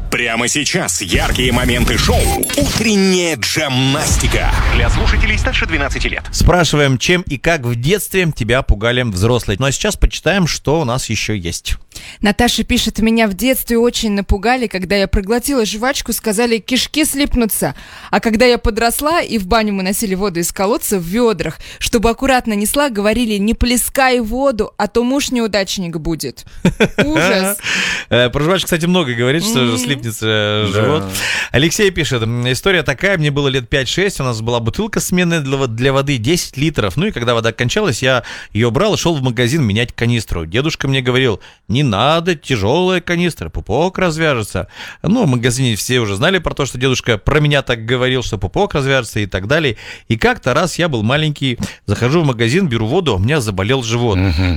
Прямо сейчас яркие моменты шоу «Утренняя джемнастика» для слушателей старше 12 лет. Спрашиваем, чем и как в детстве тебя пугали взрослые. Ну а сейчас почитаем, что у нас еще есть. Наташа пишет: меня в детстве очень напугали, когда я проглотила жвачку, сказали, кишки слипнутся. А когда я подросла и в баню мы носили воду из колодца в ведрах, чтобы аккуратно несла, говорили, не плескай воду, а то муж неудачник будет. Ужас. Про жвачку, кстати, много говорит, что слипнется живот. Алексей пишет: история такая, мне было лет 5-6, у нас была бутылка сменная для воды 10 литров. Ну и когда вода кончалась, я ее брал и шел в магазин менять канистру. Дедушка мне говорил, не надо, тяжелая канистра, пупок развяжется. Ну, в магазине все уже знали про то, что дедушка про меня так говорил, что пупок развяжется и так далее. И как-то раз я был маленький, захожу в магазин, беру воду, у меня заболел живот.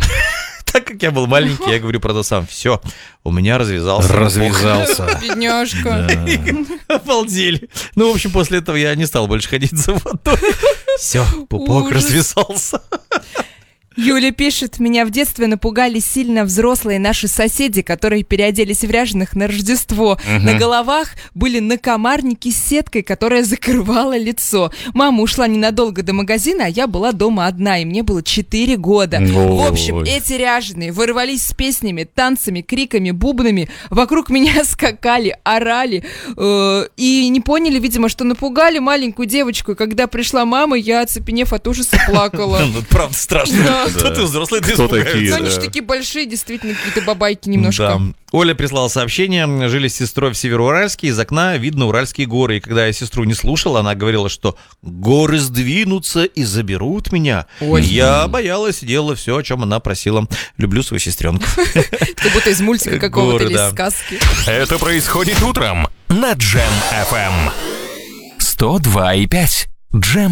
Так как я был маленький, я говорю про то сам. Все, у меня развязался. Бедняжка. Обалдели. Ну, в общем, после этого я не стал больше ходить за водой. Все, пупок развязался. Юля пишет: меня в детстве напугали сильно взрослые наши соседи, которые переоделись в ряженых на Рождество. На головах были накомарники с сеткой, которая закрывала лицо. Мама ушла ненадолго до магазина, а я была дома одна, и мне было 4 года. В общем, эти ряженые ворвались с песнями, танцами, криками, бубнами. Вокруг меня скакали, орали. И не поняли, видимо, что напугали маленькую девочку. И когда пришла мама, я, оцепенев от ужаса, плакала. Ну, правда, страшно. Кто ты взрослый, ты испугаешься. Они же такие большие, действительно, какие-то бабайки немножко. Да. Оля прислала сообщение. Жили с сестрой в Североуральске. Из окна видно Уральские горы. И когда я сестру не слушала, она говорила, что горы сдвинутся и заберут меня. Ой. Я боялась и делала все, о чем она просила. Люблю свою сестренку. Как будто из мультика какого-то или из сказки. Это происходит утром на Джем FM 102,5. Джем